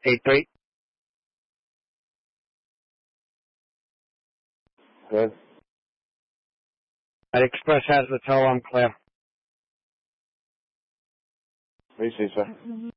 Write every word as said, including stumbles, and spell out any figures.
eight three. Good. At Express has the tow. I'm clear. Receive, sir.